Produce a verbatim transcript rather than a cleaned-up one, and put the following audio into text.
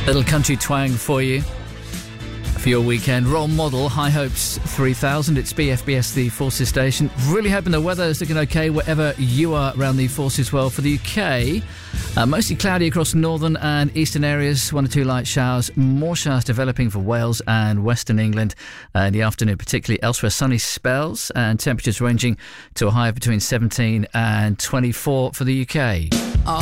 Little country twang for you for your weekend. Role Model, High Hopes three thousand. It's B F B S, the Forces station. Really hoping the weather is looking okay wherever you are around the Forces world. For the U K, uh, mostly cloudy across northern and eastern areas. One or two light showers. More showers developing for Wales and Western England uh, in the afternoon, particularly elsewhere. Sunny spells and temperatures ranging to a high of between seventeen and twenty-four for the U K.